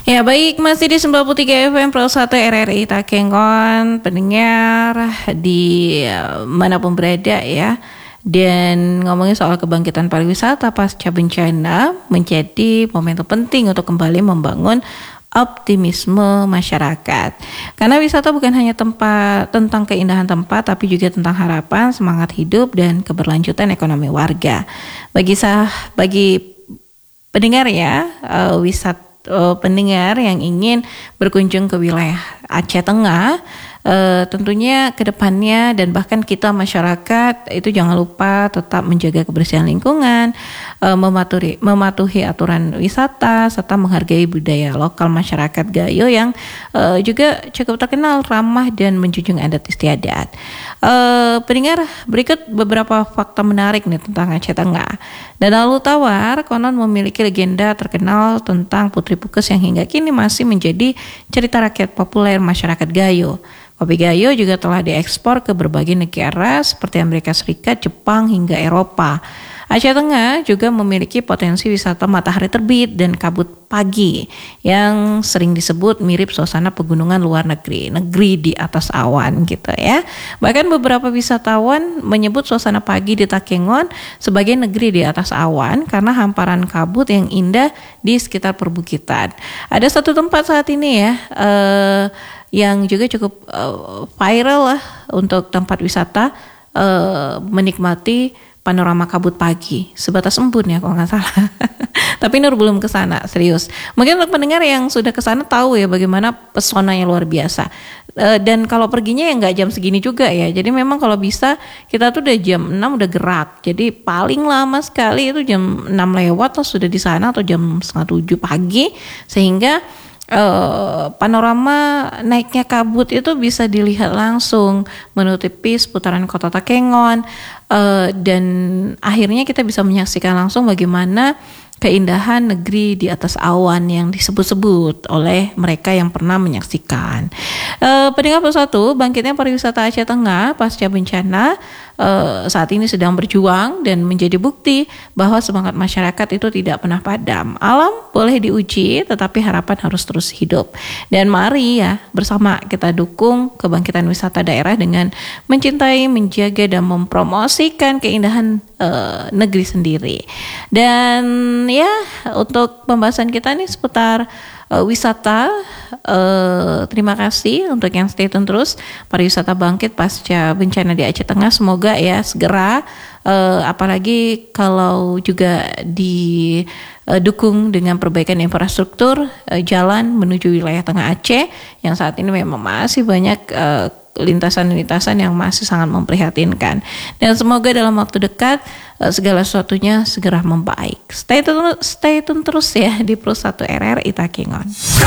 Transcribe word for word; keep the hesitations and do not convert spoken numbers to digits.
Ya baik, masih di sembilan puluh tiga F M Pro satu R R I Takengon, pendengar di uh, manapun berada ya. Dan ngomongin soal kebangkitan pariwisata pasca bencana menjadi momentum penting untuk kembali membangun optimisme masyarakat. Karena wisata bukan hanya tempat tentang keindahan tempat, tapi juga tentang harapan, semangat hidup dan keberlanjutan ekonomi warga. Bagi sah, bagi pendengar ya, uh, wisata Uh, pendengar yang ingin berkunjung ke wilayah Aceh Tengah, uh, tentunya ke depannya dan bahkan kita masyarakat itu jangan lupa tetap menjaga kebersihan lingkungan, uh, mematuhi, mematuhi aturan wisata serta menghargai budaya lokal masyarakat Gayo yang uh, juga cukup terkenal ramah dan menjunjung adat istiadat. Uh, pendengar, berikut beberapa fakta menarik nih tentang Aceh Tengah. Danau Tawar konon memiliki legenda terkenal tentang Putri Pukes yang hingga kini masih menjadi cerita rakyat populer masyarakat Gayo. Kopi Gayo juga telah diekspor ke berbagai negara seperti Amerika Serikat, Jepang hingga Eropa. Aceh Tengah juga memiliki potensi wisata matahari terbit dan kabut pagi yang sering disebut mirip suasana pegunungan luar negeri, negeri di atas awan gitu ya. Bahkan beberapa wisatawan menyebut suasana pagi di Takengon sebagai negeri di atas awan karena hamparan kabut yang indah di sekitar perbukitan. Ada satu tempat saat ini ya eh, yang juga cukup eh, viral lah untuk tempat wisata eh, menikmati panorama kabut pagi, sebatas embun ya kalau nggak salah. Tapi Nur belum ke sana, serius. Mungkin untuk pendengar yang sudah ke sana tahu ya bagaimana pesonanya luar biasa. E, dan kalau perginya ya nggak jam segini juga ya. Jadi memang kalau bisa kita tuh udah jam enam udah gerak. Jadi paling lama sekali itu jam enam lewat atau sudah di sana atau jam setengah tujuh pagi sehingga Uh, panorama naiknya kabut itu bisa dilihat langsung menutupi seputaran kota Takengon uh, dan akhirnya kita bisa menyaksikan langsung bagaimana keindahan negeri di atas awan yang disebut-sebut oleh mereka yang pernah menyaksikan. Uh, pendengar satu, bangkitnya pariwisata Aceh Tengah pasca bencana uh, saat ini sedang berjuang dan menjadi bukti bahwa semangat masyarakat itu tidak pernah padam. Alam boleh diuji, tetapi harapan harus terus hidup. Dan mari ya bersama kita dukung kebangkitan wisata daerah dengan mencintai, menjaga dan mempromosikan keindahan uh, negeri sendiri. Dan ya untuk pembahasan kita nih seputar uh, wisata, uh, terima kasih untuk yang stay tune terus. Pariwisata bangkit pasca bencana di Aceh Tengah, semoga ya segera uh, apalagi kalau juga didukung uh, dengan perbaikan infrastruktur uh, jalan menuju wilayah tengah Aceh yang saat ini memang masih banyak uh, lintasan-lintasan yang masih sangat memprihatinkan. Dan semoga dalam waktu dekat uh, segala sesuatunya segera membaik. Stay tune, stay tune terus ya di Pro satu R R I Takengon.